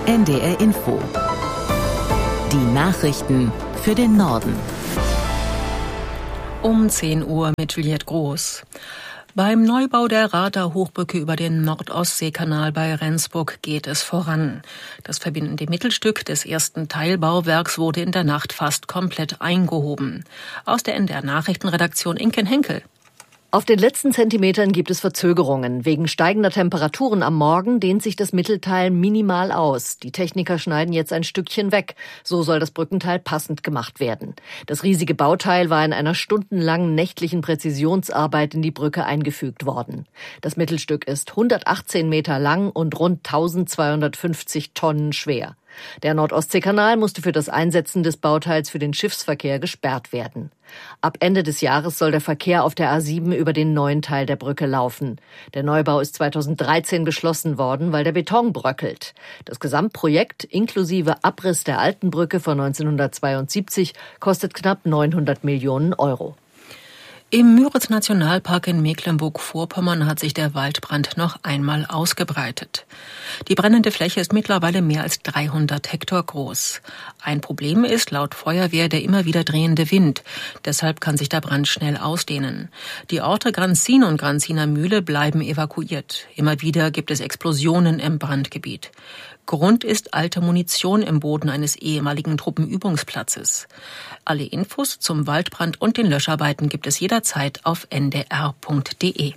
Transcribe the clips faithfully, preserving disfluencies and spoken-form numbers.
N D R Info. Die Nachrichten für den Norden. Um zehn Uhr mit Juliette Groß. Beim Neubau der Radar-Hochbrücke über den Nord-Ostsee-Kanal bei Rendsburg geht es voran. Das verbindende Mittelstück des ersten Teilbauwerks wurde in der Nacht fast komplett eingehoben. Aus der N D R-Nachrichtenredaktion Inken Henkel. Auf den letzten Zentimetern gibt es Verzögerungen. Wegen steigender Temperaturen am Morgen dehnt sich das Mittelteil minimal aus. Die Techniker schneiden jetzt ein Stückchen weg. So soll das Brückenteil passend gemacht werden. Das riesige Bauteil war in einer stundenlangen nächtlichen Präzisionsarbeit in die Brücke eingefügt worden. Das Mittelstück ist hundertachtzehn Meter lang und rund eintausendzweihundertfünfzig Tonnen schwer. Der Nord-Ostsee-Kanal musste für das Einsetzen des Bauteils für den Schiffsverkehr gesperrt werden. Ab Ende des Jahres soll der Verkehr auf der A sieben über den neuen Teil der Brücke laufen. Der Neubau ist zweitausenddreizehn beschlossen worden, weil der Beton bröckelt. Das Gesamtprojekt inklusive Abriss der alten Brücke von neunzehnhundertzweiundsiebzig kostet knapp neunhundert Millionen Euro. Im Müritz-Nationalpark in Mecklenburg-Vorpommern hat sich der Waldbrand noch einmal ausgebreitet. Die brennende Fläche ist mittlerweile mehr als dreihundert Hektar groß. Ein Problem ist laut Feuerwehr der immer wieder drehende Wind. Deshalb kann sich der Brand schnell ausdehnen. Die Orte Granzin und Granziner Mühle bleiben evakuiert. Immer wieder gibt es Explosionen im Brandgebiet. Grund ist alte Munition im Boden eines ehemaligen Truppenübungsplatzes. Alle Infos zum Waldbrand und den Löscharbeiten gibt es jederzeit auf n d r punkt d e.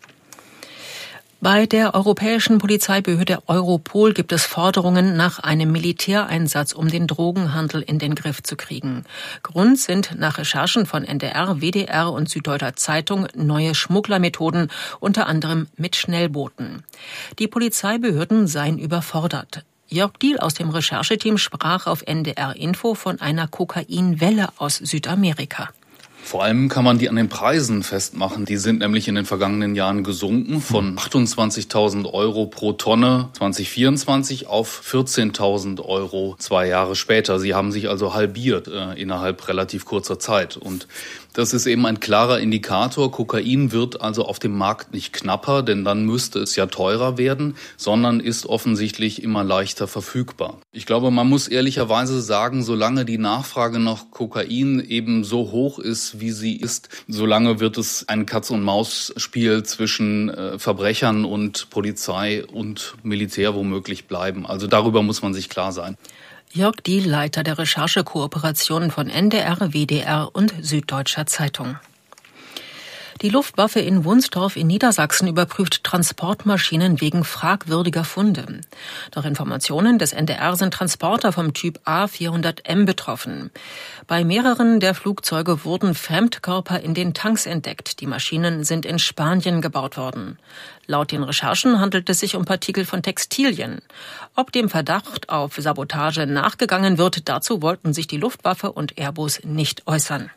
Bei der europäischen Polizeibehörde Europol gibt es Forderungen nach einem Militäreinsatz, um den Drogenhandel in den Griff zu kriegen. Grund sind nach Recherchen von N D R, W D R und Süddeutscher Zeitung neue Schmugglermethoden, unter anderem mit Schnellbooten. Die Polizeibehörden seien überfordert. Jörg Diehl aus dem Rechercheteam sprach auf N D R Info von einer Kokainwelle aus Südamerika. Vor allem kann man die an den Preisen festmachen. Die sind nämlich in den vergangenen Jahren gesunken von achtundzwanzigtausend Euro pro Tonne zwanzig vierundzwanzig auf vierzehntausend Euro zwei Jahre später. Sie haben sich also halbiert äh, innerhalb relativ kurzer Zeit. Und das ist eben ein klarer Indikator. Kokain wird also auf dem Markt nicht knapper, denn dann müsste es ja teurer werden, sondern ist offensichtlich immer leichter verfügbar. Ich glaube, man muss ehrlicherweise sagen, solange die Nachfrage nach Kokain eben so hoch ist, wie sie ist, solange wird es ein Katz-und-Maus-Spiel zwischen äh, Verbrechern und Polizei und Militär womöglich bleiben. Also darüber muss man sich klar sein. Jörg Diehl, Leiter der Recherchekooperation von N D R, W D R und Süddeutscher Zeitung. Die Luftwaffe in Wunsdorf in Niedersachsen überprüft Transportmaschinen wegen fragwürdiger Funde. Nach Informationen des N D R sind Transporter vom Typ A vierhundert M betroffen. Bei mehreren der Flugzeuge wurden Fremdkörper in den Tanks entdeckt. Die Maschinen sind in Spanien gebaut worden. Laut den Recherchen handelt es sich um Partikel von Textilien. Ob dem Verdacht auf Sabotage nachgegangen wird, dazu wollten sich die Luftwaffe und Airbus nicht äußern.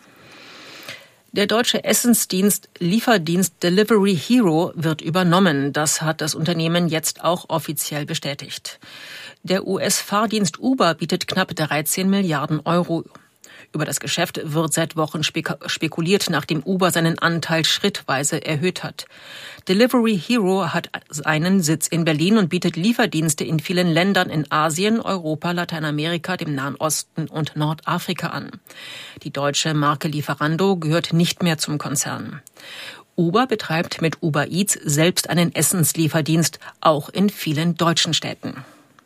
Der deutsche Essensdienst Lieferdienst Delivery Hero wird übernommen. Das hat das Unternehmen jetzt auch offiziell bestätigt. Der U S-Fahrdienst Uber bietet knapp dreizehn Milliarden Euro. Über das Geschäft wird seit Wochen spekuliert, nachdem Uber seinen Anteil schrittweise erhöht hat. Delivery Hero hat seinen Sitz in Berlin und bietet Lieferdienste in vielen Ländern in Asien, Europa, Lateinamerika, dem Nahen Osten und Nordafrika an. Die deutsche Marke Lieferando gehört nicht mehr zum Konzern. Uber betreibt mit Uber Eats selbst einen Essenslieferdienst, auch in vielen deutschen Städten.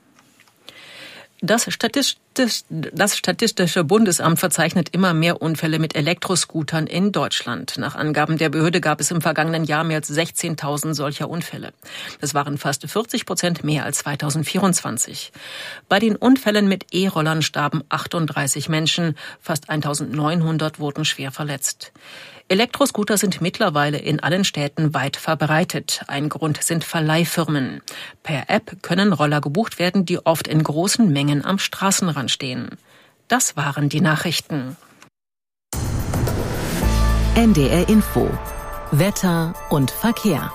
Das, Statistisch, das Statistische Bundesamt verzeichnet immer mehr Unfälle mit Elektroscootern in Deutschland. Nach Angaben der Behörde gab es im vergangenen Jahr mehr als sechzehntausend solcher Unfälle. Das waren fast vierzig Prozent mehr als zweitausendvierundzwanzig. Bei den Unfällen mit E-Rollern starben achtunddreißig Menschen, fast eintausendneunhundert wurden schwer verletzt. Elektroscooter sind mittlerweile in allen Städten weit verbreitet. Ein Grund sind Verleihfirmen. Per App können Roller gebucht werden, die oft in großen Mengen am Straßenrand stehen. Das waren die Nachrichten. N D R Info. Wetter und Verkehr.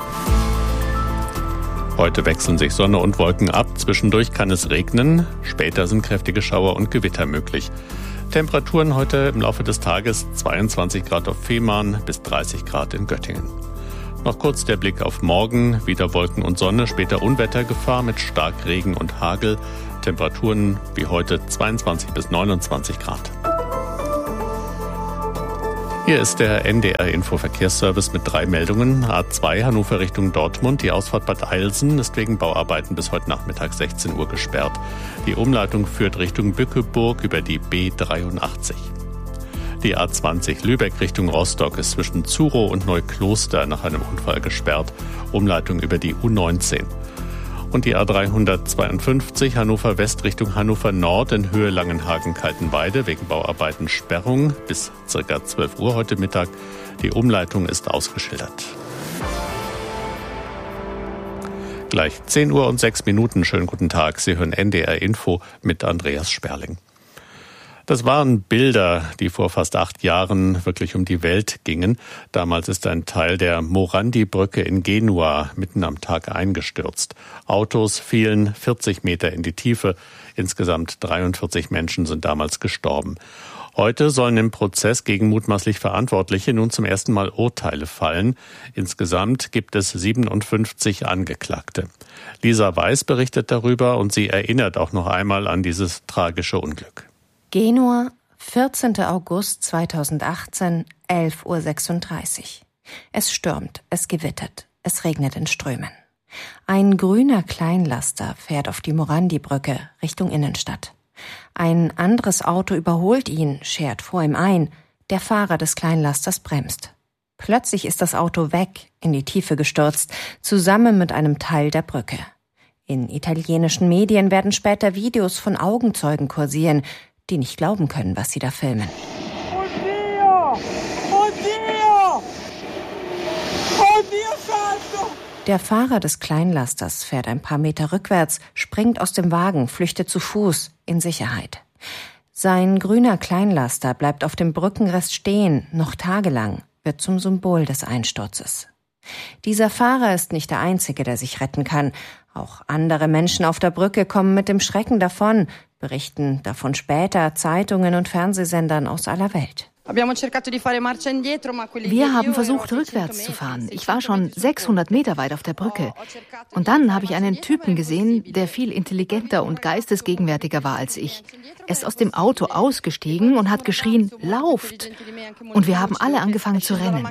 Heute wechseln sich Sonne und Wolken ab. Zwischendurch kann es regnen. Später sind kräftige Schauer und Gewitter möglich. Temperaturen heute im Laufe des Tages zweiundzwanzig Grad auf Fehmarn bis dreißig Grad in Göttingen. Noch kurz der Blick auf morgen. Wieder Wolken und Sonne, später Unwettergefahr mit Starkregen und Hagel. Temperaturen wie heute zweiundzwanzig bis neunundzwanzig Grad. Hier ist der N D R-Info-Verkehrsservice mit drei Meldungen. A zwei Hannover Richtung Dortmund. Die Ausfahrt Bad Eilsen ist wegen Bauarbeiten bis heute Nachmittag sechzehn Uhr gesperrt. Die Umleitung führt Richtung Bückeburg über die B dreiundachtzig. Die A zwanzig Lübeck Richtung Rostock ist zwischen Zurow und Neukloster nach einem Unfall gesperrt. Umleitung über die U neunzehn. Und die A dreihundertzweiundfünfzig Hannover West Richtung Hannover Nord in Höhe Langenhagen-Kaltenweide wegen Bauarbeiten Sperrung bis ca. zwölf Uhr heute Mittag. Die Umleitung ist ausgeschildert. Gleich zehn Uhr und sechs Minuten. Schönen guten Tag. Sie hören N D R Info mit Andreas Sperling. Das waren Bilder, die vor fast acht Jahren wirklich um die Welt gingen. Damals ist ein Teil der Morandi-Brücke in Genua mitten am Tag eingestürzt. Autos fielen vierzig Meter in die Tiefe. Insgesamt dreiundvierzig Menschen sind damals gestorben. Heute sollen im Prozess gegen mutmaßlich Verantwortliche nun zum ersten Mal Urteile fallen. Insgesamt gibt es siebenundfünfzig Angeklagte. Lisa Weiß berichtet darüber und sie erinnert auch noch einmal an dieses tragische Unglück. Genua, vierzehnten August zweitausendachtzehn, elf Uhr sechsunddreißig. Es stürmt, es gewittert, es regnet in Strömen. Ein grüner Kleinlaster fährt auf die Morandi-Brücke Richtung Innenstadt. Ein anderes Auto überholt ihn, schert vor ihm ein. Der Fahrer des Kleinlasters bremst. Plötzlich ist das Auto weg, in die Tiefe gestürzt, zusammen mit einem Teil der Brücke. In italienischen Medien werden später Videos von Augenzeugen kursieren, die nicht glauben können, was sie da filmen. Oddio! Oddio! Oddio santo! Der Fahrer des Kleinlasters fährt ein paar Meter rückwärts, springt aus dem Wagen, flüchtet zu Fuß, in Sicherheit. Sein grüner Kleinlaster bleibt auf dem Brückenrest stehen, noch tagelang, wird zum Symbol des Einsturzes. Dieser Fahrer ist nicht der Einzige, der sich retten kann. Auch andere Menschen auf der Brücke kommen mit dem Schrecken davon, berichten davon später Zeitungen und Fernsehsendern aus aller Welt. Wir haben versucht, rückwärts zu fahren. Ich war schon sechshundert Meter weit auf der Brücke. Und dann habe ich einen Typen gesehen, der viel intelligenter und geistesgegenwärtiger war als ich. Er ist aus dem Auto ausgestiegen und hat geschrien, lauft! Und wir haben alle angefangen zu rennen.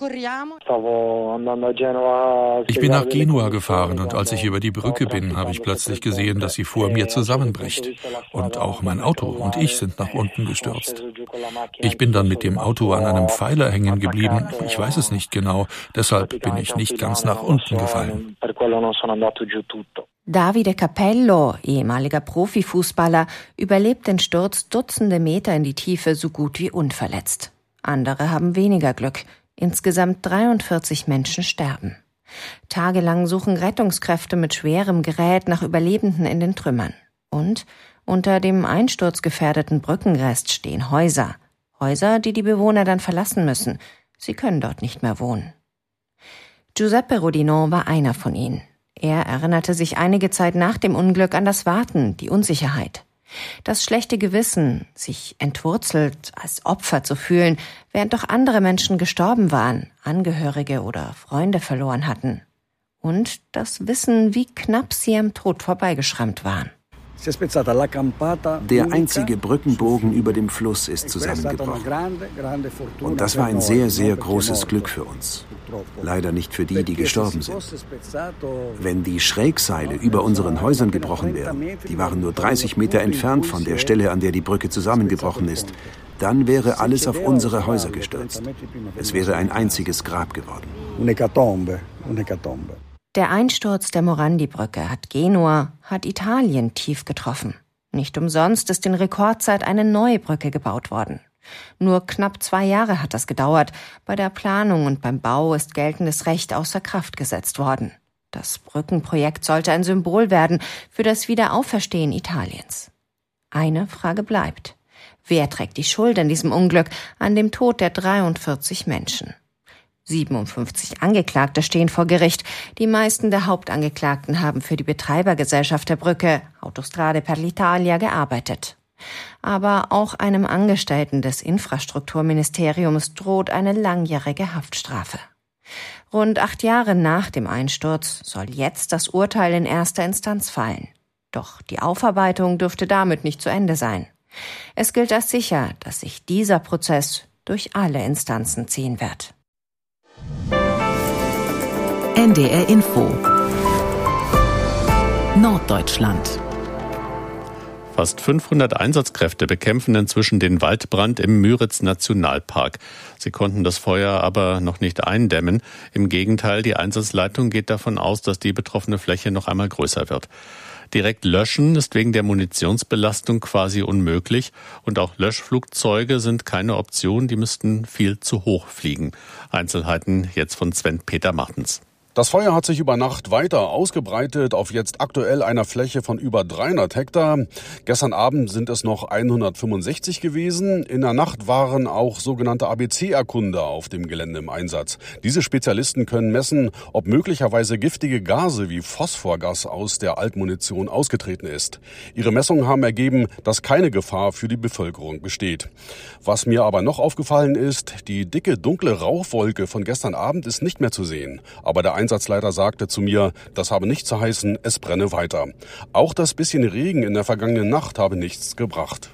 Ich bin nach Genua gefahren und als ich über die Brücke bin, habe ich plötzlich gesehen, dass sie vor mir zusammenbricht. Und auch mein Auto und ich sind nach unten gestürzt. Ich bin dann mit dem Auto an einem Pfeiler hängen geblieben. Ich weiß es nicht genau, deshalb bin ich nicht ganz nach unten gefallen. Davide Capello, ehemaliger Profifußballer, überlebt den Sturz Dutzende Meter in die Tiefe so gut wie unverletzt. Andere haben weniger Glück. Insgesamt dreiundvierzig Menschen sterben. Tagelang suchen Rettungskräfte mit schwerem Gerät nach Überlebenden in den Trümmern. Und unter dem einsturzgefährdeten Brückenrest stehen Häuser. Häuser, die die Bewohner dann verlassen müssen. Sie können dort nicht mehr wohnen. Giuseppe Rodinò war einer von ihnen. Er erinnerte sich einige Zeit nach dem Unglück an das Warten, die Unsicherheit. Das schlechte Gewissen, sich entwurzelt, als Opfer zu fühlen, während doch andere Menschen gestorben waren, Angehörige oder Freunde verloren hatten. Und das Wissen, wie knapp sie am Tod vorbeigeschrammt waren. Der einzige Brückenbogen über dem Fluss ist zusammengebrochen. Und das war ein sehr, sehr großes Glück für uns. Leider nicht für die, die gestorben sind. Wenn die Schrägseile über unseren Häusern gebrochen wären, die waren nur dreißig Meter entfernt von der Stelle, an der die Brücke zusammengebrochen ist, dann wäre alles auf unsere Häuser gestürzt. Es wäre ein einziges Grab geworden. Der Einsturz der Morandi-Brücke hat Genua, hat Italien tief getroffen. Nicht umsonst ist in Rekordzeit eine neue Brücke gebaut worden. Nur knapp zwei Jahre hat das gedauert. Bei der Planung und beim Bau ist geltendes Recht außer Kraft gesetzt worden. Das Brückenprojekt sollte ein Symbol werden für das Wiederauferstehen Italiens. Eine Frage bleibt. Wer trägt die Schuld an diesem Unglück, an dem Tod der dreiundvierzig Menschen? siebenundfünfzig Angeklagte stehen vor Gericht. Die meisten der Hauptangeklagten haben für die Betreibergesellschaft der Brücke, Autostrade per l'Italia, gearbeitet. Aber auch einem Angestellten des Infrastrukturministeriums droht eine langjährige Haftstrafe. Rund acht Jahre nach dem Einsturz soll jetzt das Urteil in erster Instanz fallen. Doch die Aufarbeitung dürfte damit nicht zu Ende sein. Es gilt als sicher, dass sich dieser Prozess durch alle Instanzen ziehen wird. N D R Info Norddeutschland. Fast fünfhundert Einsatzkräfte bekämpfen inzwischen den Waldbrand im Müritz-Nationalpark. Sie konnten das Feuer aber noch nicht eindämmen. Im Gegenteil, die Einsatzleitung geht davon aus, dass die betroffene Fläche noch einmal größer wird. Direkt löschen ist wegen der Munitionsbelastung quasi unmöglich. Und auch Löschflugzeuge sind keine Option, die müssten viel zu hoch fliegen. Einzelheiten jetzt von Sven-Peter Martens. Das Feuer hat sich über Nacht weiter ausgebreitet auf jetzt aktuell einer Fläche von über dreihundert Hektar. Gestern Abend sind es noch hundertfünfundsechzig gewesen. In der Nacht waren auch sogenannte A B C-Erkunder auf dem Gelände im Einsatz. Diese Spezialisten können messen, ob möglicherweise giftige Gase wie Phosphorgas aus der Altmunition ausgetreten ist. Ihre Messungen haben ergeben, dass keine Gefahr für die Bevölkerung besteht. Was mir aber noch aufgefallen ist, die dicke, dunkle Rauchwolke von gestern Abend ist nicht mehr zu sehen. Aber der Einsatzleiter sagte zu mir, das habe nicht zu heißen, es brenne weiter. Auch das bisschen Regen in der vergangenen Nacht habe nichts gebracht.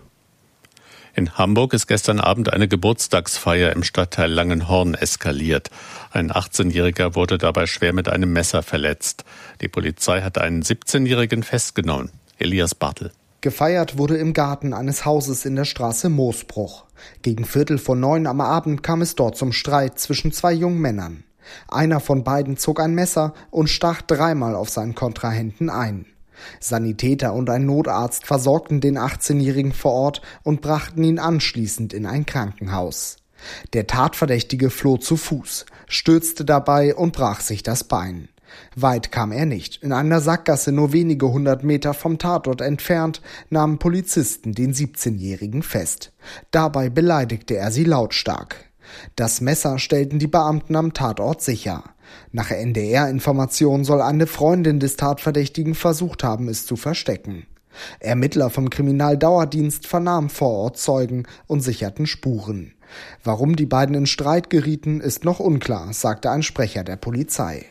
In Hamburg ist gestern Abend eine Geburtstagsfeier im Stadtteil Langenhorn eskaliert. Ein achtzehnjähriger wurde dabei schwer mit einem Messer verletzt. Die Polizei hat einen siebzehnjährigen festgenommen. Elias Bartel. Gefeiert wurde im Garten eines Hauses in der Straße Moosbruch. Gegen Viertel vor neun am Abend kam es dort zum Streit zwischen zwei jungen Männern. Einer von beiden zog ein Messer und stach dreimal auf seinen Kontrahenten ein. Sanitäter und ein Notarzt versorgten den achtzehnjährigen vor Ort und brachten ihn anschließend in ein Krankenhaus. Der Tatverdächtige floh zu Fuß, stürzte dabei und brach sich das Bein. Weit kam er nicht. In einer Sackgasse nur wenige hundert Meter vom Tatort entfernt nahmen Polizisten den siebzehnjährigen fest. Dabei beleidigte er sie lautstark. Das Messer stellten die Beamten am Tatort sicher. Nach N D R-Informationen soll eine Freundin des Tatverdächtigen versucht haben, es zu verstecken. Ermittler vom Kriminaldauerdienst vernahmen vor Ort Zeugen und sicherten Spuren. Warum die beiden in Streit gerieten, ist noch unklar, sagte ein Sprecher der Polizei.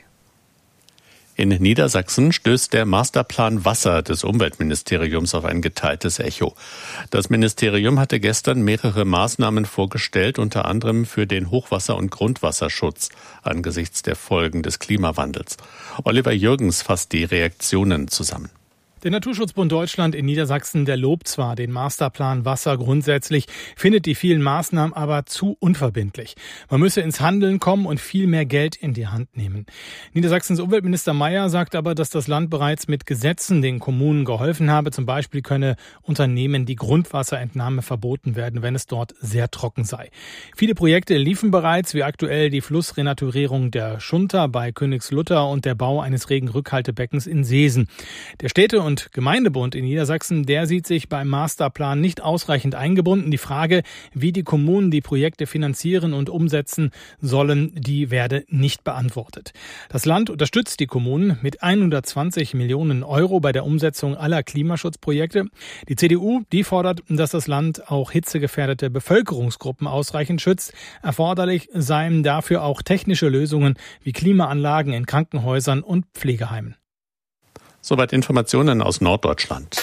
In Niedersachsen stößt der Masterplan Wasser des Umweltministeriums auf ein geteiltes Echo. Das Ministerium hatte gestern mehrere Maßnahmen vorgestellt, unter anderem für den Hochwasser- und Grundwasserschutz angesichts der Folgen des Klimawandels. Oliver Jürgens fasst die Reaktionen zusammen. Der Naturschutzbund Deutschland in Niedersachsen, der lobt zwar den Masterplan Wasser grundsätzlich, findet die vielen Maßnahmen aber zu unverbindlich. Man müsse ins Handeln kommen und viel mehr Geld in die Hand nehmen. Niedersachsens Umweltminister Mayer sagt aber, dass das Land bereits mit Gesetzen den Kommunen geholfen habe. Zum Beispiel könne Unternehmen die Grundwasserentnahme verboten werden, wenn es dort sehr trocken sei. Viele Projekte liefen bereits, wie aktuell die Flussrenaturierung der Schunter bei Königslutter und der Bau eines Regenrückhaltebeckens in Seesen. Der Städte- und Gemeindebund in Niedersachsen, der sieht sich beim Masterplan nicht ausreichend eingebunden. Die Frage, wie die Kommunen die Projekte finanzieren und umsetzen sollen, die werde nicht beantwortet. Das Land unterstützt die Kommunen mit hundertzwanzig Millionen Euro bei der Umsetzung aller Klimaschutzprojekte. Die C D U, die fordert, dass das Land auch hitzegefährdete Bevölkerungsgruppen ausreichend schützt. Erforderlich seien dafür auch technische Lösungen wie Klimaanlagen in Krankenhäusern und Pflegeheimen. Soweit Informationen aus Norddeutschland.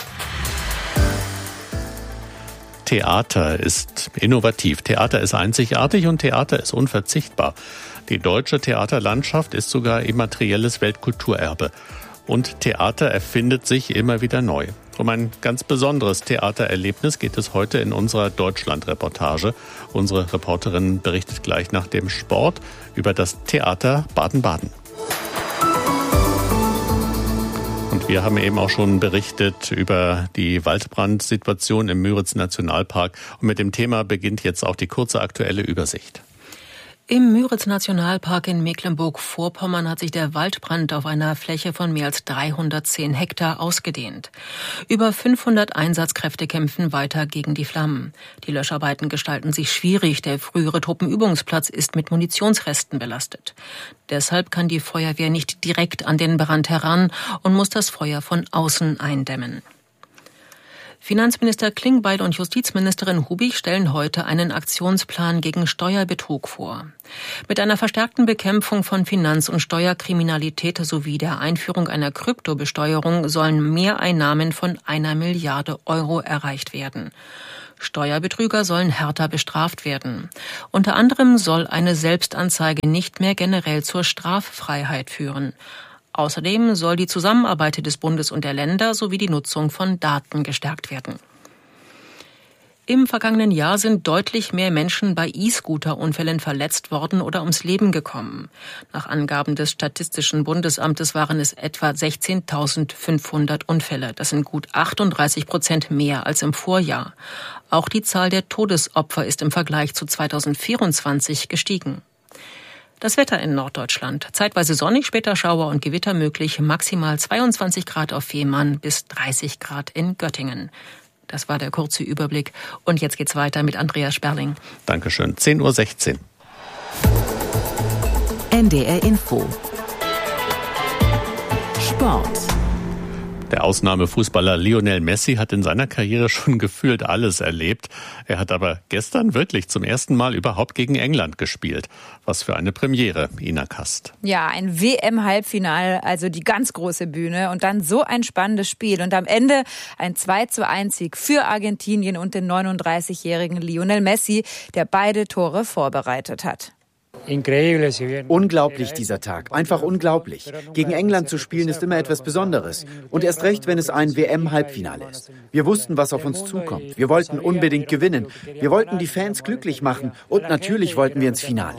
Theater ist innovativ, Theater ist einzigartig und Theater ist unverzichtbar. Die deutsche Theaterlandschaft ist sogar immaterielles Weltkulturerbe. Und Theater erfindet sich immer wieder neu. Um ein ganz besonderes Theatererlebnis geht es heute in unserer Deutschland-Reportage. Unsere Reporterin berichtet gleich nach dem Sport über das Theater Baden-Baden. Und wir haben eben auch schon berichtet über die Waldbrandsituation im Müritz-Nationalpark. Und mit dem Thema beginnt jetzt auch die kurze aktuelle Übersicht. Im Müritz-Nationalpark in Mecklenburg-Vorpommern hat sich der Waldbrand auf einer Fläche von mehr als dreihundertzehn Hektar ausgedehnt. Über fünfhundert Einsatzkräfte kämpfen weiter gegen die Flammen. Die Löscharbeiten gestalten sich schwierig. Der frühere Truppenübungsplatz ist mit Munitionsresten belastet. Deshalb kann die Feuerwehr nicht direkt an den Brand heran und muss das Feuer von außen eindämmen. Finanzminister Klingbeil und Justizministerin Hubig stellen heute einen Aktionsplan gegen Steuerbetrug vor. Mit einer verstärkten Bekämpfung von Finanz- und Steuerkriminalität sowie der Einführung einer Kryptobesteuerung sollen Mehreinnahmen von einer Milliarde Euro erreicht werden. Steuerbetrüger sollen härter bestraft werden. Unter anderem soll eine Selbstanzeige nicht mehr generell zur Straffreiheit führen. Außerdem soll die Zusammenarbeit des Bundes und der Länder sowie die Nutzung von Daten gestärkt werden. Im vergangenen Jahr sind deutlich mehr Menschen bei E-Scooter-Unfällen verletzt worden oder ums Leben gekommen. Nach Angaben des Statistischen Bundesamtes waren es etwa sechzehntausendfünfhundert Unfälle. Das sind gut achtunddreißig Prozent mehr als im Vorjahr. Auch die Zahl der Todesopfer ist im Vergleich zu zweitausendvierundzwanzig gestiegen. Das Wetter in Norddeutschland. Zeitweise sonnig, später Schauer und Gewitter möglich. Maximal zweiundzwanzig Grad auf Fehmarn bis dreißig Grad in Göttingen. Das war der kurze Überblick. Und jetzt geht's weiter mit Andreas Sperling. Dankeschön. zehn Uhr sechzehn. N D R Info. Sport. Der Ausnahmefußballer Lionel Messi hat in seiner Karriere schon gefühlt alles erlebt. Er hat aber gestern wirklich zum ersten Mal überhaupt gegen England gespielt. Was für eine Premiere, Ina Kast. Ja, ein W M-Halbfinale, also die ganz große Bühne und dann so ein spannendes Spiel. Und am Ende ein zwei zu eins Sieg für Argentinien und den neununddreißigjährigen Lionel Messi, der beide Tore vorbereitet hat. Unglaublich dieser Tag, einfach unglaublich. Gegen England zu spielen ist immer etwas Besonderes. Und erst recht, wenn es ein W M-Halbfinale ist. Wir wussten, was auf uns zukommt. Wir wollten unbedingt gewinnen. Wir wollten die Fans glücklich machen. Und natürlich wollten wir ins Finale.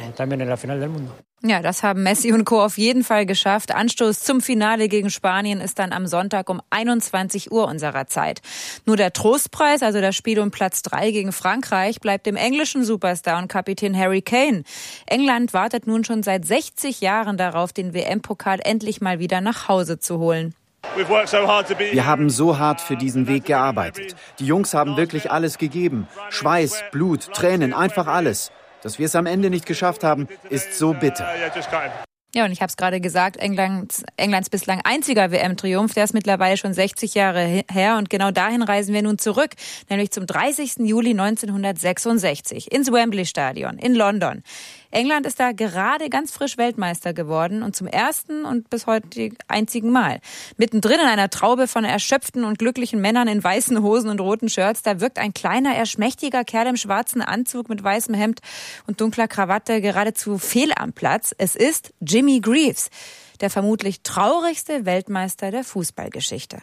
Ja, das haben Messi und Co. auf jeden Fall geschafft. Anstoß zum Finale gegen Spanien ist dann am Sonntag um einundzwanzig Uhr unserer Zeit. Nur der Trostpreis, also das Spiel um Platz drei gegen Frankreich, bleibt dem englischen Superstar und Kapitän Harry Kane. England wartet nun schon seit sechzig Jahren darauf, den W M-Pokal endlich mal wieder nach Hause zu holen. Wir haben so hart für diesen Weg gearbeitet. Die Jungs haben wirklich alles gegeben. Schweiß, Blut, Tränen, einfach alles. Dass wir es am Ende nicht geschafft haben, ist so bitter. Ja, und ich habe es gerade gesagt, Englands, Englands bislang einziger W M-Triumph, der ist mittlerweile schon sechzig Jahre her. Und genau dahin reisen wir nun zurück, nämlich zum dreißigsten Juli neunzehnhundertsechsundsechzig ins Wembley-Stadion in London. England ist da gerade ganz frisch Weltmeister geworden und zum ersten und bis heute einzigen Mal. Mittendrin in einer Traube von erschöpften und glücklichen Männern in weißen Hosen und roten Shirts, da wirkt ein kleiner, eher schmächtiger Kerl im schwarzen Anzug mit weißem Hemd und dunkler Krawatte geradezu fehl am Platz. Es ist Jimmy Greaves, der vermutlich traurigste Weltmeister der Fußballgeschichte.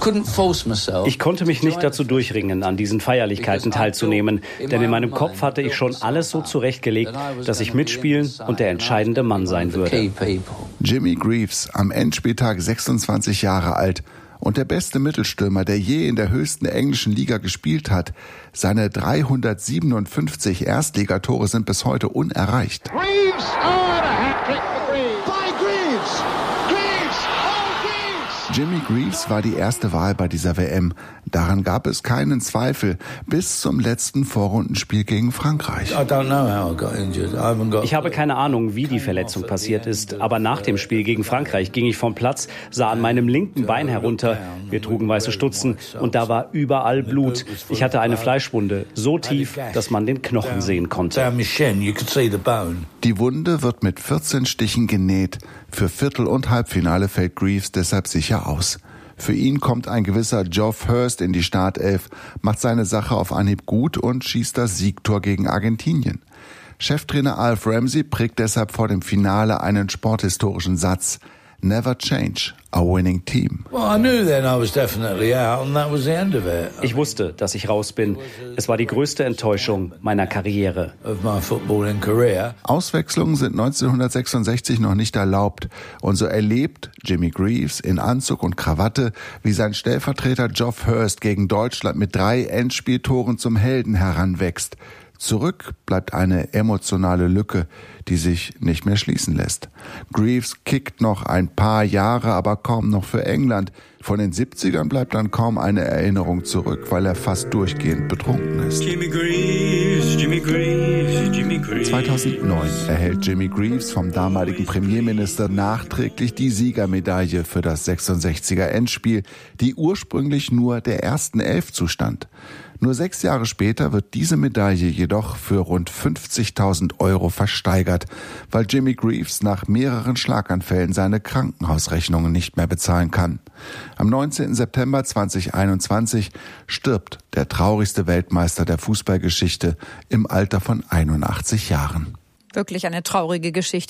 Ich konnte mich nicht dazu durchringen, an diesen Feierlichkeiten teilzunehmen, denn in meinem Kopf hatte ich schon alles so zurechtgelegt, dass ich mitspielen und der entscheidende Mann sein würde. Jimmy Greaves, am Endspieltag sechsundzwanzig Jahre alt und der beste Mittelstürmer, der je in der höchsten englischen Liga gespielt hat. Seine dreihundertsiebenundfünfzig Erstligatore sind bis heute unerreicht. Greaves, oh, a hat-trick for Greaves. By Greaves. Greaves, oh Greaves. Jimmy Greaves war die erste Wahl bei dieser W M. Daran gab es keinen Zweifel bis zum letzten Vorrundenspiel gegen Frankreich. Ich habe keine Ahnung, wie die Verletzung passiert ist, aber nach dem Spiel gegen Frankreich ging ich vom Platz, sah an meinem linken Bein herunter. Wir trugen weiße Stutzen und da war überall Blut. Ich hatte eine Fleischwunde, so tief, dass man den Knochen sehen konnte. Die Wunde wird mit vierzehn Stichen genäht. Für Viertel- und Halbfinale fällt Greaves deshalb sicher aus. Für ihn kommt ein gewisser Geoff Hurst in die Startelf, macht seine Sache auf Anhieb gut und schießt das Siegtor gegen Argentinien. Cheftrainer Alf Ramsey prägt deshalb vor dem Finale einen sporthistorischen Satz: Never change a winning team. Ich wusste, dass ich raus bin. Es war die größte Enttäuschung meiner Karriere. Auswechslungen sind neunzehnhundertsechsundsechzig noch nicht erlaubt. Und so erlebt Jimmy Greaves in Anzug und Krawatte, wie sein Stellvertreter Geoff Hurst gegen Deutschland mit drei Endspieltoren zum Helden heranwächst. Zurück bleibt eine emotionale Lücke, die sich nicht mehr schließen lässt. Greaves kickt noch ein paar Jahre, aber kaum noch für England. Von den siebzigern bleibt dann kaum eine Erinnerung zurück, weil er fast durchgehend betrunken ist. Jimmy Greaves, Jimmy Greaves, Jimmy Greaves. zweitausendneun erhält Jimmy Greaves vom damaligen Premierminister nachträglich die Siegermedaille für das sechsundsechziger Endspiel, die ursprünglich nur der ersten Elf zustand. Nur sechs Jahre später wird diese Medaille jedoch für rund fünfzigtausend Euro versteigert, weil Jimmy Greaves nach mehreren Schlaganfällen seine Krankenhausrechnungen nicht mehr bezahlen kann. Am neunzehnten September zweitausendeinundzwanzig stirbt der traurigste Weltmeister der Fußballgeschichte im Alter von einundachtzig Jahren. Wirklich eine traurige Geschichte.